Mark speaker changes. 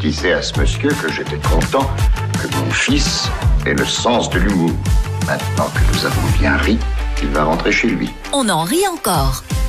Speaker 1: disais à ce monsieur que j'étais content que mon fils ait le sens de l'humour. Maintenant que nous avons bien ri, il va rentrer chez lui.
Speaker 2: On en rit encore.